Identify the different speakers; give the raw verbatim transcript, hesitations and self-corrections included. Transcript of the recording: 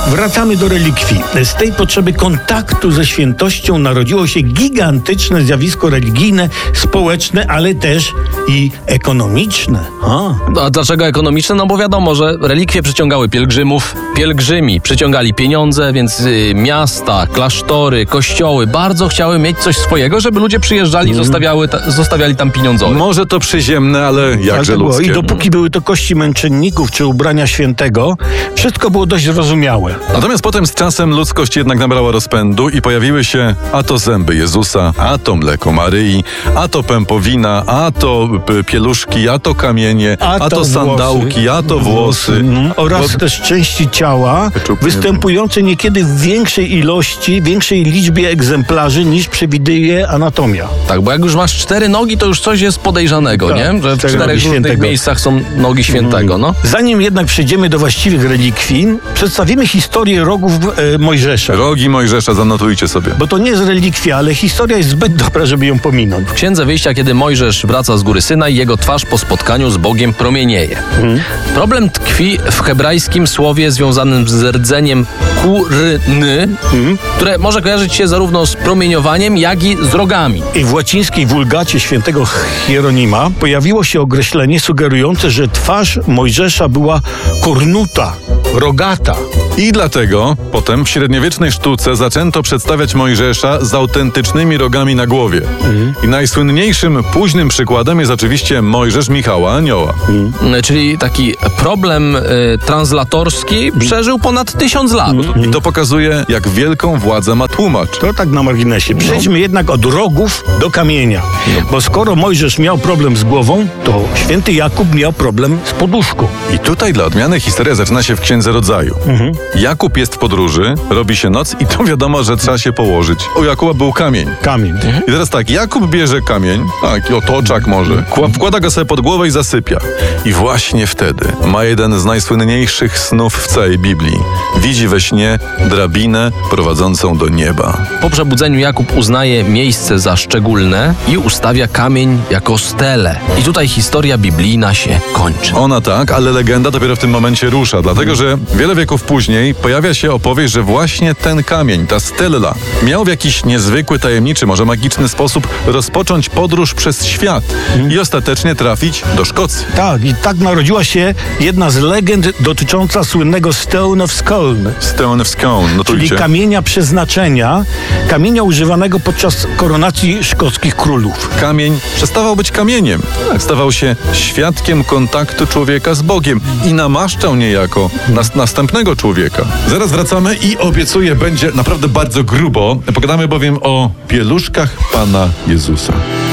Speaker 1: Wracamy do relikwii. Z tej potrzeby kontaktu ze świętością narodziło się gigantyczne zjawisko religijne, społeczne, ale też i ekonomiczne. A,
Speaker 2: A dlaczego ekonomiczne? No bo wiadomo, że relikwie przyciągały pielgrzymów, pielgrzymi przyciągali pieniądze, więc y, miasta, klasztory, kościoły bardzo chciały mieć coś swojego, żeby ludzie przyjeżdżali i
Speaker 1: Mm.
Speaker 2: zostawiały ta, zostawiali tam pieniądze.
Speaker 3: Może to przyziemne, ale
Speaker 1: ale
Speaker 3: jakże
Speaker 1: to było.
Speaker 3: ludzkie.
Speaker 1: I dopóki były to kości męczenników czy ubrania świętego, wszystko było dość zrozumiałe.
Speaker 3: Natomiast potem z czasem ludzkość jednak nabrała rozpędu i pojawiły się a to zęby Jezusa, a to mleko Maryi, a to pępowina, a to p- pieluszki, a to kamienie, a,
Speaker 1: A
Speaker 3: to,
Speaker 1: to
Speaker 3: sandałki,
Speaker 1: włosy.
Speaker 3: a to włosy.
Speaker 1: Mhm. Oraz
Speaker 3: Bo-
Speaker 1: też części ciała,
Speaker 3: Wyczuł-
Speaker 1: występujące niekiedy w większej ilości, większej liczbie egzemplarzy niż przewiduje anatomia.
Speaker 2: Tak, bo jak już masz cztery nogi, to już coś jest podejrzanego,
Speaker 1: Tak,
Speaker 2: nie? Że w
Speaker 1: cztery
Speaker 2: czterech
Speaker 1: nogi
Speaker 2: różnych
Speaker 1: świętego.
Speaker 2: miejscach są nogi świętego, no.
Speaker 1: Zanim jednak przejdziemy do właściwych relikwii, przedstawimy historię rogów e, Mojżesza.
Speaker 3: Rogi Mojżesza, zanotujcie sobie.
Speaker 1: Bo to nie jest relikwia, ale historia jest zbyt dobra, żeby ją pominąć.
Speaker 2: W Księdze Wyjścia, kiedy Mojżesz wraca z góry Synaj, jego twarz po spotkaniu z Bogiem promienieje. Problem tkwi w hebrajskim słowie związanym z rdzeniem kurny, które może kojarzyć się zarówno z promieniowaniem, jak i z rogami.
Speaker 1: I w łacińskiej wulgacie świętego Hieronima pojawiło się określenie sugerujące, że twarz Mojżesza była kornuta, rogata.
Speaker 3: I dlatego potem w średniowiecznej sztuce zaczęto przedstawiać Mojżesza z autentycznymi rogami na głowie. I najsłynniejszym późnym przykładem jest oczywiście Mojżesz Michała Anioła.
Speaker 2: Czyli taki problem y, translatorski przeżył ponad tysiąc lat.
Speaker 3: I to pokazuje, jak wielką władzę ma tłumacz.
Speaker 1: To tak na marginesie. Przejdźmy jednak od rogów do kamienia. Bo skoro Mojżesz miał problem z głową, to święty Jakub miał problem z poduszką.
Speaker 3: I tutaj dla odmiany historia zaczyna się w Księdze Rodzaju. Jakub jest w podróży, robi się noc i to wiadomo, że trzeba się położyć. U Jakuba był kamień.
Speaker 1: Kamień.
Speaker 3: I teraz tak, Jakub bierze kamień, taki otoczak może, kła- wkłada go sobie pod głowę i zasypia. I właśnie wtedy ma jeden z najsłynniejszych snów w całej Biblii. Widzi we śnie drabinę prowadzącą do nieba.
Speaker 2: Po przebudzeniu Jakub uznaje miejsce za szczególne i ustawia kamień jako stelę. I tutaj historia biblijna się kończy.
Speaker 3: Ona tak, ale legenda dopiero w tym momencie rusza, dlatego że wiele wieków później pojawia się opowieść, że właśnie ten kamień, ta stella, miał w jakiś niezwykły, tajemniczy, może magiczny sposób rozpocząć podróż przez świat i ostatecznie trafić do Szkocji.
Speaker 1: Tak, i tak narodziła się jedna z legend dotycząca słynnego Stone of Skolne,
Speaker 3: Stone of Scone,
Speaker 1: czyli
Speaker 3: notujcie.
Speaker 1: kamienia przeznaczenia, kamienia używanego podczas koronacji szkockich królów.
Speaker 3: Kamień przestawał być kamieniem. Stawał się świadkiem kontaktu człowieka z Bogiem i namaszczał niejako nas, następnego człowieka. Zaraz wracamy i obiecuję, będzie naprawdę bardzo grubo. Pogadamy bowiem o pieluszkach Pana Jezusa.